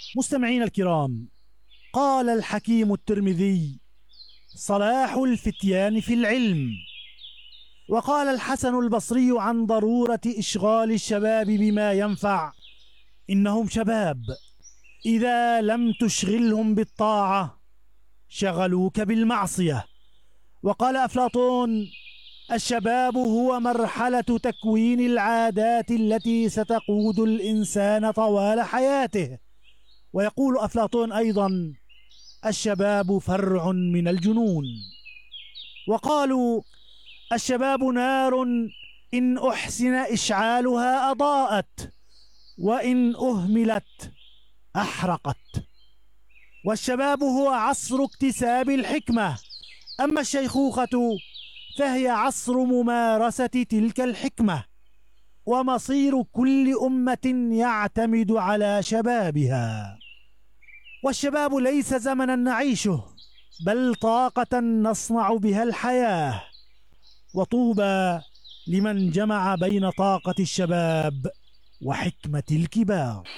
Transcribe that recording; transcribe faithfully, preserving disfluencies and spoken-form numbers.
مستمعين الكرام، قال الحكيم الترمذي: صلاح الفتيان في العلم. وقال الحسن البصري عن ضرورة إشغال الشباب بما ينفع: إنهم شباب، إذا لم تشغلهم بالطاعة شغلوك بالمعصية. وقال أفلاطون: الشباب هو مرحلة تكوين العادات التي ستقود الإنسان طوال حياته. ويقول أفلاطون أيضا: الشباب فرع من الجنون. وقالوا: الشباب نار، إن أحسن إشعالها أضاءت، وإن أهملت أحرقت. والشباب هو عصر اكتساب الحكمة، أما الشيخوخة فهي عصر ممارسة تلك الحكمة. ومصير كل أمة يعتمد على شبابها. والشباب ليس زمنا نعيشه، بل طاقة نصنع بها الحياة. وطوبى لمن جمع بين طاقة الشباب وحكمة الكبار.